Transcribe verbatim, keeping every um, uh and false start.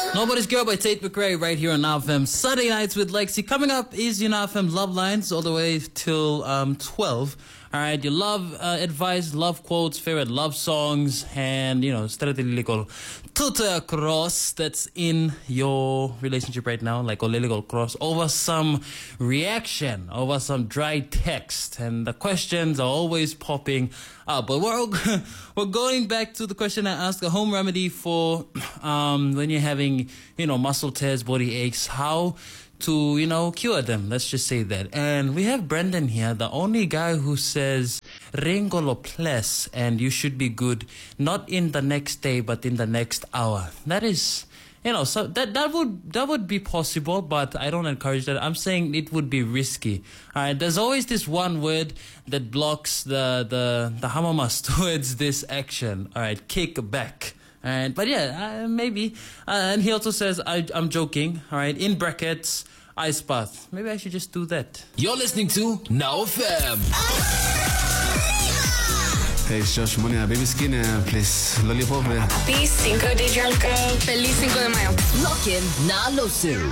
Nobody's Girl by Tate McRae right here on Now F M. Sunday nights with Lexi. Coming up is your Now F M Love Lines all the way till um, twelve. All right, your love uh, advice, love quotes, favorite love songs, and, you know, strategical tutor cross that's in your relationship right now, like olelical cross, over some reaction, over some dry text. And the questions are always popping up. But we're, we're going back to the question I asked, a home remedy for um, when you're having, you know, muscle tears, body aches, how to, you know, cure them. Let's just say that. And we have Brendan here, the only guy who says Ringoloples and you should be good, not in the next day, but in the next hour. That is, you know, so that, that would, that would be possible, but I don't encourage that. I'm saying it would be risky. All right. There's always this one word that blocks the, the, the hamamas towards this action. All right. Kick back. And but yeah, uh, maybe. Uh, and he also says, I, I'm joking. All right, in brackets, ice bath. Maybe I should just do that. You're listening to Now F M. Hey, it's Josh Monia. Baby Skin, uh, please. Lollipop. Happy Cinco de Junco. Feliz Cinco de Mayo. Lock in, na losu.